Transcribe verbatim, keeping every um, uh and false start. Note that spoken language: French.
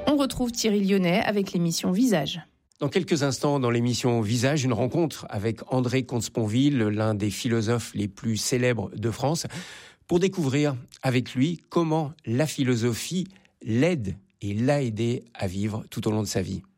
On retrouve Thierry Lyonnais avec l'émission Visage. Dans quelques instants, dans l'émission Visage, une rencontre avec André Comte-Sponville, l'un des philosophes les plus célèbres de France, pour découvrir avec lui comment la philosophie l'aide et l'a aidé à vivre tout au long de sa vie.